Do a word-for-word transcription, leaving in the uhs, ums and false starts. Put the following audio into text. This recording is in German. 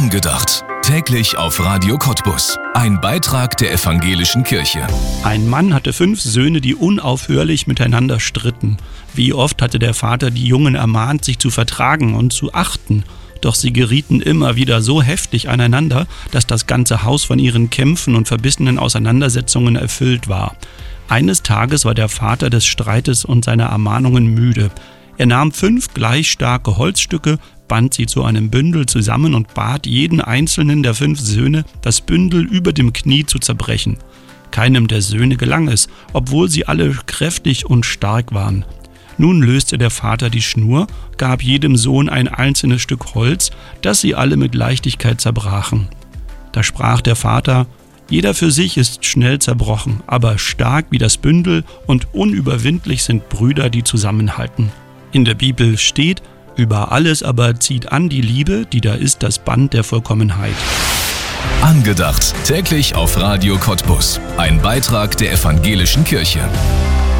Angedacht. Täglich auf Radio Cottbus. Ein Beitrag der Evangelischen Kirche. Ein Mann hatte fünf Söhne, die unaufhörlich miteinander stritten. Wie oft hatte der Vater die Jungen ermahnt, sich zu vertragen und zu achten. Doch sie gerieten immer wieder so heftig aneinander, dass das ganze Haus von ihren Kämpfen und verbissenen Auseinandersetzungen erfüllt war. Eines Tages war der Vater des Streites und seiner Ermahnungen müde. Er nahm fünf gleich starke Holzstücke, band sie zu einem Bündel zusammen und bat jeden einzelnen der fünf Söhne, das Bündel über dem Knie zu zerbrechen. Keinem der Söhne gelang es, obwohl sie alle kräftig und stark waren. Nun löste der Vater die Schnur, gab jedem Sohn ein einzelnes Stück Holz, das sie alle mit Leichtigkeit zerbrachen. Da sprach der Vater: Jeder für sich ist schnell zerbrochen, aber stark wie das Bündel und unüberwindlich sind Brüder, die zusammenhalten. In der Bibel steht: Über alles aber zieht an die Liebe, die da ist das Band der Vollkommenheit. Angedacht. Täglich auf Radio Cottbus. Ein Beitrag der Evangelischen Kirche.